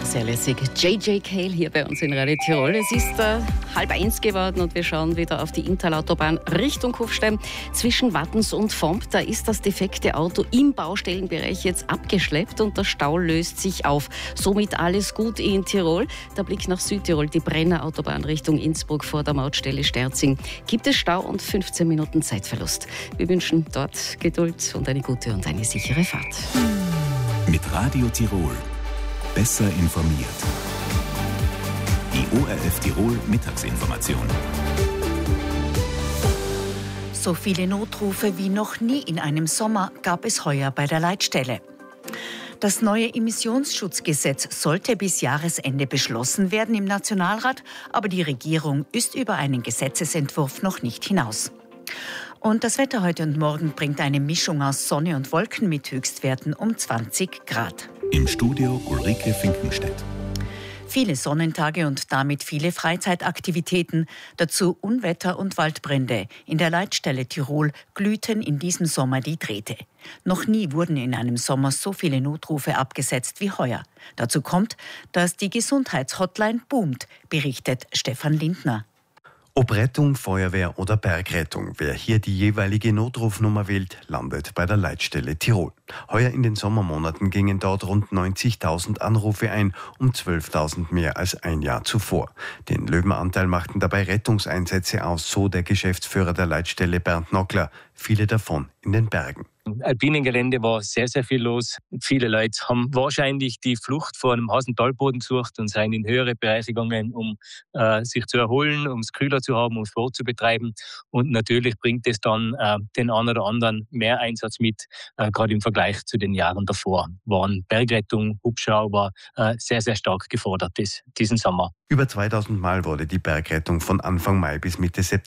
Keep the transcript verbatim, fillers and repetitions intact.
sehr lässig. J J Cale hier bei uns in Radio Tirol. Es ist äh, halb eins geworden und wir schauen wieder auf die Inntal-Autobahn Richtung Kufstein. Zwischen Wattens und Vomp, da ist das defekte Auto im Baustellenbereich jetzt abgeschleppt und der Stau löst sich auf. Somit alles gut in Tirol. Der Blick nach Südtirol, die Brenner-Autobahn Richtung Innsbruck vor der Mautstelle Sterzing. Gibt es Stau und fünfzehn Minuten Zeitverlust. Wir wünschen dort Geduld und eine gute und eine sichere Fahrt. Mit Radio Tirol. Besser informiert. Die O R F Tirol Mittagsinformation. So viele Notrufe wie noch nie in einem Sommer gab es heuer bei der Leitstelle. Das neue Emissionsschutzgesetz sollte bis Jahresende beschlossen werden im Nationalrat, aber die Regierung ist über einen Gesetzesentwurf noch nicht hinaus. Und das Wetter heute und morgen bringt eine Mischung aus Sonne und Wolken mit Höchstwerten um zwanzig Grad. Im Studio Ulrike Finkenstedt. Viele Sonnentage und damit viele Freizeitaktivitäten, dazu Unwetter und Waldbrände. In der Leitstelle Tirol glühten in diesem Sommer die Drähte. Noch nie wurden in einem Sommer so viele Notrufe abgesetzt wie heuer. Dazu kommt, dass die Gesundheitshotline boomt, berichtet Stefan Lindner. Ob Rettung, Feuerwehr oder Bergrettung, wer hier die jeweilige Notrufnummer wählt, landet bei der Leitstelle Tirol. Heuer in den Sommermonaten gingen dort rund neunzigtausend Anrufe ein, um zwölftausend mehr als ein Jahr zuvor. Den Löwenanteil machten dabei Rettungseinsätze aus, so der Geschäftsführer der Leitstelle Bernd Nockler, viele davon in den Bergen. Im alpinen Gelände war sehr, sehr viel los. Viele Leute haben wahrscheinlich die Flucht vor einem heißen Talboden gesucht und sind in höhere Bereiche gegangen, um äh, sich zu erholen, um es kühler zu haben, um Sport zu betreiben. Und natürlich bringt es dann äh, den einen oder anderen mehr Einsatz mit, äh, gerade im Vergleich zu den Jahren davor. Waren Bergrettung, Hubschrauber äh, sehr, sehr stark gefordert ist, diesen Sommer. Über zweitausend Mal wurde die Bergrettung von Anfang Mai bis Mitte September